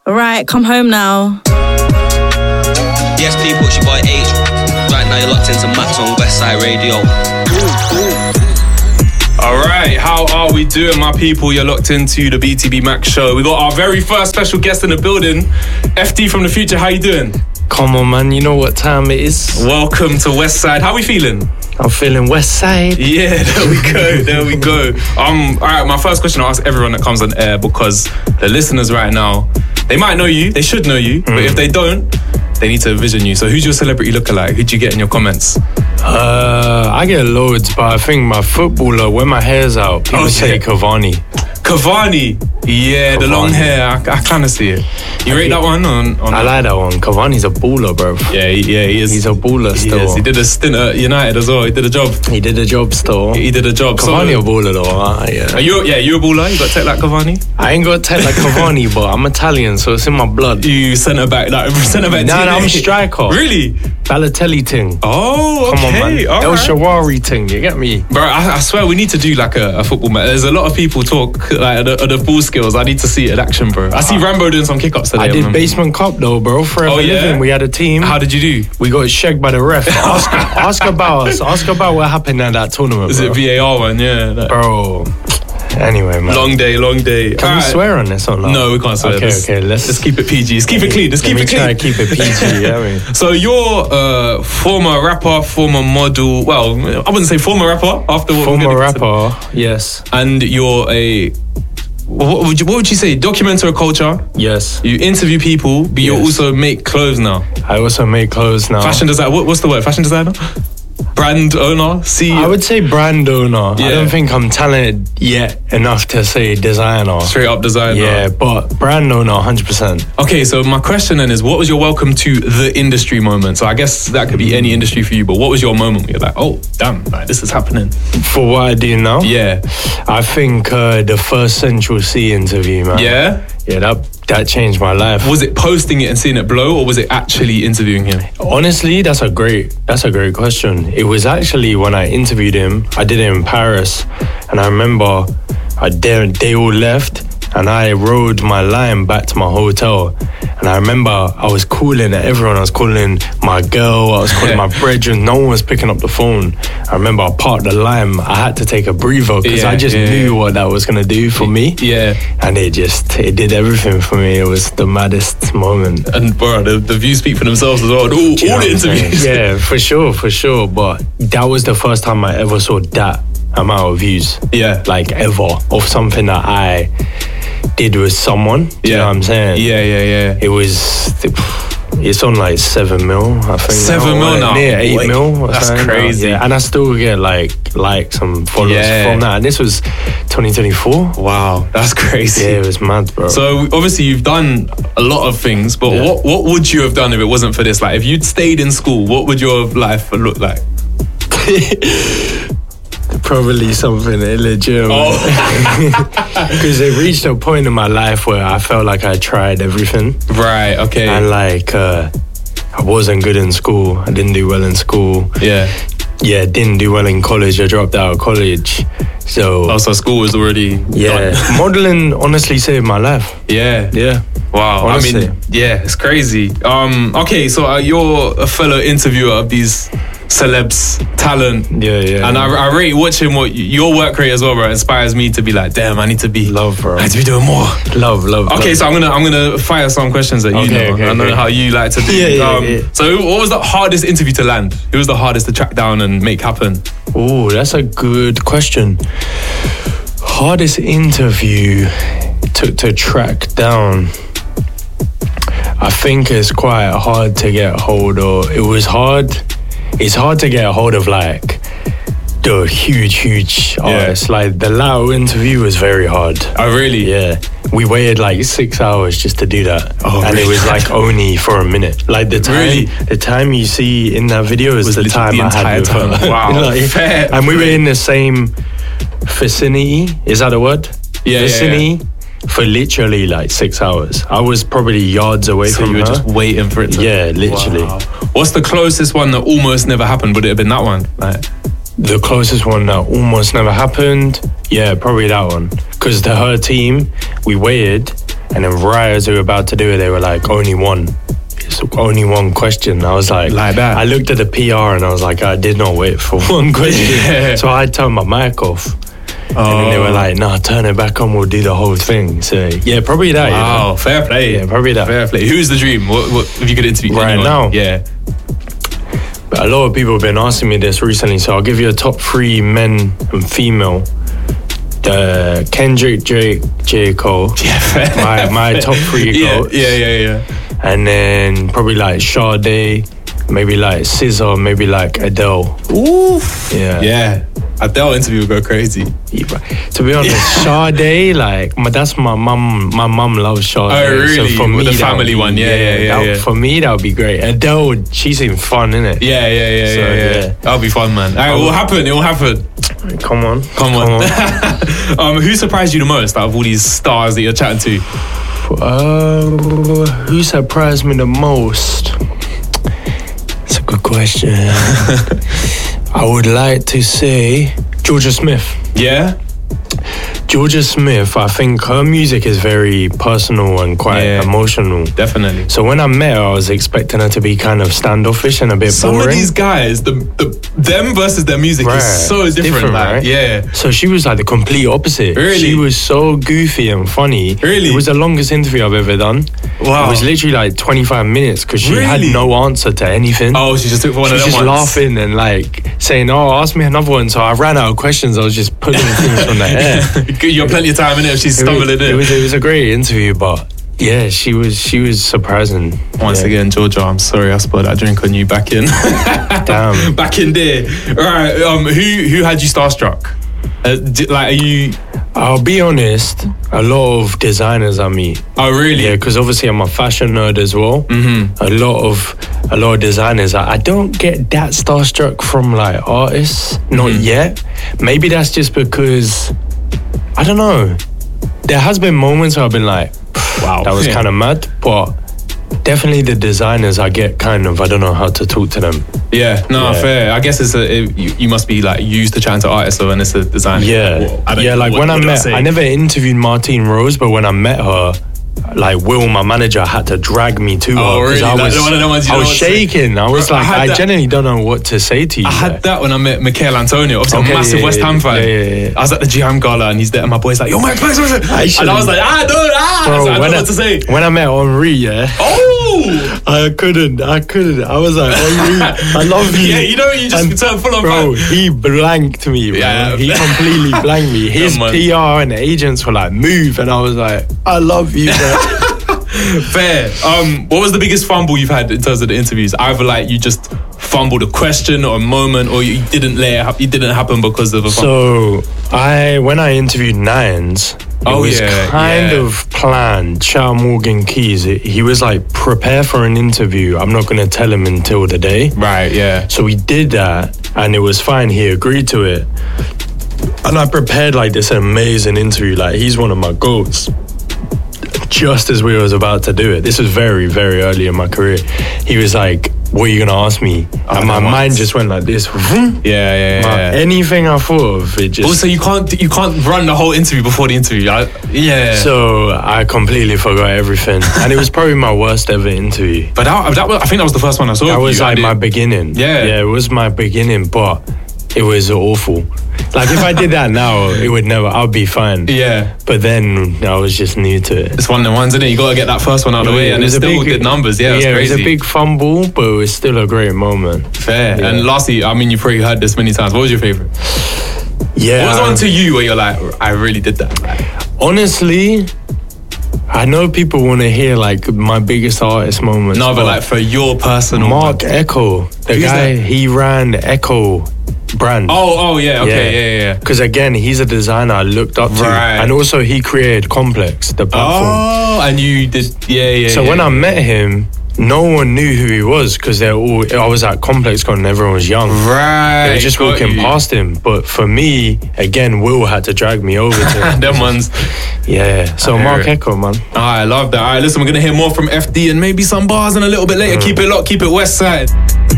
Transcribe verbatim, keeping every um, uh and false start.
Right, come home now. Yes, people, it's your boy H. Right now you're locked into Max on Westside Radio. Alright, how are we doing, my people? You're locked into the B T B Max show. We got our very first special guest in the building, F D from the future. How you doing? Come on, man, you know what time it is. Welcome to Westside. How are we feeling? I'm feeling Westside. Yeah, there we go, there we go. Um, alright, my first question I'll ask everyone that comes on air, because the listeners right now, they might know you, they should know you, mm. but if they don't, they need to envision you. So who's your celebrity lookalike? Who do you get in your comments? Uh, I get loads, but I think my footballer, when my hair's out, people Oh, say yeah. Cavani. Cavani. Yeah, Cavani. the long hair. I, I kind of see it. You I rate think- that one? On, on I like that one. Cavani's a baller, bro. Yeah, he, yeah, he is. He's a baller He still. is. He did a stint at United as well. He did a job. He did a job still. He did a job. Cavani So, a baller though, huh? Yeah. are you? Yeah, you a baller. You got tech like Cavani. I ain't got tech like Cavani, but I'm Italian, so it's in my blood. You centre back, like centre back. Nah, T V. nah, I'm a striker. Really? Balotelli ting. Oh, okay. Come on, man. All El right. Shawari ting, you get me? Bro, I, I swear we need to do like a, a football match. There's a lot of people talk like of the, of the ball skills. I need to see it in action, bro. I see Rambo doing some kick-ups today. I did man. Basement Cup though, bro. Forever Oh, yeah? Living. We had a team. How did you do? We got shagged by the ref. Ask, ask about us. Ask about what happened at that tournament, Is bro. it V A R one? Yeah. That- Bro. Anyway, man. Long day, long day. Can we Alright. swear on this or not? No, we can't swear. Okay, let's, okay. Let's let's keep it P G. Let's keep it clean. Let's Let keep me it try clean. to keep it P G. Yeah, I mean. So you're a former rapper, former model. Well, I wouldn't say former rapper. After what we're Former gonna get to- rapper, yes, and you're a what would you what would you say? Documenter culture. yes. You interview people, but you Yes. also make clothes now. I also make clothes now. Fashion design. What, what's the word? Fashion designer. Brand owner. C E O. I would say brand owner. Yeah. I don't think I'm talented yet enough to say designer. Straight up designer. Yeah, but brand owner, one hundred percent. Okay, so my question then is, what was your welcome to the industry moment? So I guess that could be any industry for you, but what was your moment where you're like, oh, damn, like, this is happening? For what I do now, Yeah. I think uh, the first Central C interview, man. Yeah? Yeah, that that changed my life. Was it posting it and seeing it blow, or was it actually interviewing him? Honestly, that's a great that's a great question. It was actually when I interviewed him, I did it in Paris, and I remember I they, they all left, and I rode my Lime back to my hotel, and I remember I was calling everyone. I was calling my girl, I was calling my brethren. No one was picking up the phone. I remember I parked the Lime. I had to take a breather because Yeah, I just yeah, knew yeah. what that was gonna do for me. Yeah. And it just it did everything for me. It was the maddest moment. And bro, the, the views speak for themselves as well. All, all Do you know the what I'm saying? interviews. Yeah, for sure, for sure. But that was the first time I ever saw that amount of views. Yeah. Like ever. Of something that I did with someone. Do you know what I'm saying? Yeah, yeah, yeah. It was, it's on like seven mil, I think. Seven now, mil like now? Near eight Wait, mil. or that's something. crazy. Yeah, and I still get like likes and followers Yeah. from that. And this was twenty twenty-four. Wow, that's crazy. Yeah, it was mad, bro. So obviously you've done a lot of things, but Yeah. what what would you have done if it wasn't for this? Like if you'd stayed in school, what would your life look like? Probably something illegitimate. Oh. Because it reached a point in my life where I felt like I tried everything. Right, okay. And like, uh, I wasn't good in school. I didn't do well in school. yeah. Yeah, didn't do well in college. I dropped out of college. So, Oh, so school was already yeah. done. Modeling honestly saved my life. Yeah. Yeah. Wow. Honestly. I mean, yeah, it's crazy. Um, okay, so uh, you're a fellow interviewer of these celebs, talent. Yeah, yeah. And I, I rate watching what your work rate as well, bro. Inspires me to be like, damn, I need to be Love, bro. I need to be doing more. Love, love, Okay, love. so I'm gonna I'm gonna fire some questions at you Okay, now. okay, I know okay. how you like to do. Yeah, yeah, um, yeah. So, what was the hardest interview to land? Who was the hardest to track down and make happen? Oh, that's a good question. Hardest interview to, to track down. I think it's quite hard to get hold of. It was hard. It's hard to get a hold of like the huge, huge artists. Like the Lao interview was very hard. Oh, really? Yeah. We waited like six hours just to do that. Oh, and really? it was like only for a minute. Like the time Really? the time you see in that video is Was the literally time the I had entire with her. time. Wow. Like, Fair and we were play. in the same vicinity. Is that a word? Yeah, yeah, Vicinity for literally like six hours. I was probably yards away So from you were her. just waiting for it to. Yeah, literally. Wow. What's the closest one that almost never happened? Would it have been that one? Like, The closest one that almost never happened, yeah, probably that one. Because the her team, we waited, And then right as we were about to do it, they were like, only one. It's only one question. I was like, Like that? I looked at the P R and I was like, I did not wait for one question. Yeah. So I turned my mic off. And then they were like, nah, turn it back on, we'll do the whole thing. So yeah, probably that. Wow, You know? fair play. Yeah, probably that. Fair play. Who's the dream? What, what if you could interview Right anyone? now? Yeah. But a lot of people have been asking me this recently, so I'll give you a top three men and female. The Kendrick, Drake, J. Cole. Yeah, fair. My my top three Yeah, goats. yeah, yeah, yeah. And then probably like Sade, maybe like S Z A, maybe like Adele. Oof. Yeah. Yeah. Adele interview would go crazy. Yeah, to be honest, Sade, like my, that's my mum. My mum loves Sade. Oh, really? So for With me, the that family would be- one. Yeah, yeah, yeah, that- yeah. For me, that would be great. Adele, she seems fun, innit? Yeah, yeah, yeah, So, yeah, yeah, yeah. That'll be fun, man. All right, it will happen. It will happen. Come on, Come on. um, who surprised you the most out of all these stars that you're chatting to? Uh, who surprised me the most? It's a good question. I would like to say Georgia Smith. Yeah. Georgia Smith, I think her music is very personal and quite Yeah. emotional. Definitely. So when I met her, I was expecting her to be kind of standoffish and a bit Some boring. of these guys, the, the them versus their music Right. is so It's different. different, like, right? Yeah. So she was like the complete opposite. Really? She was so goofy and funny. Really? It was the longest interview I've ever done. Wow. It was literally like twenty-five minutes because she had Really? no answer to anything. Oh, she just took one She of was them just ones. laughing and like saying, "Oh, ask me another one." So I ran out of questions. I was just pulling things from the air. You have plenty of time in it if she's It was, stumbling it, in. was, it was a great interview, but yeah, she was she was surprising. Once Yeah. again, Georgia, I'm sorry I spilled that drink on you back in. Damn. Back in there. All right. Um, who who had you starstruck? Uh, di- like, are you? I'll be honest. A lot of designers I meet. Oh, really? Yeah, because obviously I'm a fashion nerd as well. Mm-hmm. A lot of a lot of designers. I, I don't get that starstruck from like artists, not Mm-hmm. yet. Maybe that's just because I don't know. There has been moments where I've been like, Wow. that was Yeah. kind of mad, but definitely the designers I get kind of I don't know how to talk to them. Yeah. No, Yeah. fair. I guess it's a. It, you, you must be like used to chatting to artists, so when it's a designer. Yeah, well, I don't yeah. know, Like what- when what I do met, say? I never interviewed Martine Rose, but when I met her, like Will, my manager, had to drag me to her. Oh, 'cause really? I Like was, one of them ones you I don't was know what to say? shaking. I was Bro, I like, had I, that- genuinely don't know what to say to you. I had like. that when I met Michael Antonio. Obviously, Okay, I'm a massive yeah, West yeah, Ham fan. yeah, yeah, yeah. I was at the G M Gala and he's there, and my boy's like, "Yo, Mike, Mike, Mike, Mike." Actually- and I was like, "Ah, no, ah!" I, Bro, was like, I don't when know I, what to say. when I met Henri, yeah, Oh, I couldn't, I couldn't. I was like, Henri, I love you. yeah, you know, you just And turn full on Bro, fan. he blanked me, bro. Yeah. He completely blanked me. His Yeah, man. P R and agents were like, move. And I was like, I love you, bro. Fair. Um, what was the biggest fumble you've had in terms of the interviews? Either like you just fumbled a question or a moment, or you didn't let it, hap- it didn't happen because of a fumble. So I, when I interviewed Nines, it Oh, was yeah, kind yeah. of planned. Shout out Morgan Keys. It- he was like, prepare for an interview. I'm not going to tell him until the day. Right. Yeah. So we did that, and it was fine. He agreed to it, and I prepared like this amazing interview. Like he's one of my goats. Just as we was about to do it, this was very, very early in my career. He was like, "What are you gonna ask me?" Oh, and my no, mind once. just went like this. Yeah. Yeah. My- Yeah. Anything I thought of, it just. Also, you can't you can't run the whole interview before the interview. I, yeah. So I completely forgot everything, and it was probably my worst ever interview. but that, that was, I think that was the first one I saw. That of was you. I like did- my beginning. Yeah. yeah, it was my beginning, but it was awful. Like if I did that now, it would never. I'd be fine. Yeah. But then I was just new to it. It's one of the ones, isn't it? You got to get that first one out of the way, and it's a still good numbers. Yeah, it was yeah, crazy. it was a big fumble, but it was still a great moment. Fair. Yeah. And lastly, I mean, you've probably heard this many times. What was your favorite? Yeah. What was one to you where you're like, I really did that? Like, Honestly, I know people want to hear like my biggest artist moments. no, but like for your personal. Mark Echo, the Who's guy, that? he ran Echo brand. Oh, oh yeah, okay, yeah, yeah, yeah. Because again, he's a designer I looked up to, Right. and also he created Complex, the platform. Oh, and you did, yeah, yeah. So yeah, when yeah. I met him, no one knew who he was because they're all. I was at Complex Con and everyone was young. right, They were just got walking you. past him. But for me, again, Will had to drag me over to him. Them ones. Yeah. So I hear Mark it. Echo, man. I love that. All right, listen, we're gonna hear more from F D and maybe some bars and a little bit later. Keep it locked, keep it West Side.